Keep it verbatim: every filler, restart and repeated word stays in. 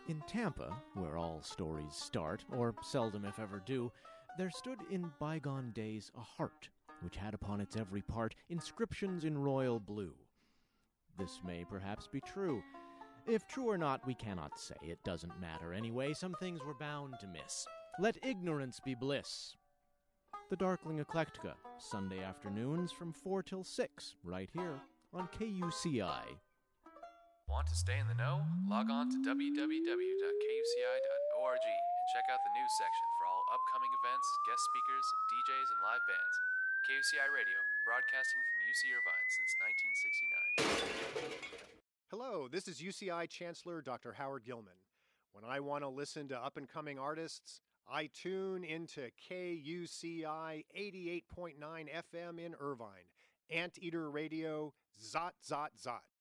In Tampa, where all stories start, or seldom if ever do, there stood in bygone days a heart, which had upon its every part inscriptions in royal blue. This may perhaps be true. If true or not, we cannot say. It doesn't matter anyway. Some things we're bound to miss. Let ignorance be bliss. The Darkling Eclectica, Sunday afternoons from four till six, right here on K U C I. Want to stay in the know? Log on to w w w dot k u c i dot org and check out the news section for all upcoming events, guest speakers, D Js, and live bands. K U C I Radio, broadcasting from U C Irvine since nineteen sixty-nine. Hello, this is U C I Chancellor Doctor Howard Gilman. When I want to listen to up-and-coming artists, I tune into K U C I eighty-eight point nine F M in Irvine. Anteater Radio, Zot, Zot, Zot.